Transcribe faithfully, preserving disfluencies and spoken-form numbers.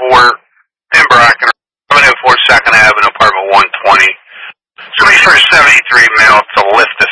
four, Pembroke, seven oh four Second Avenue, apartment one twenty. Somebody for seventy-three mail to lift the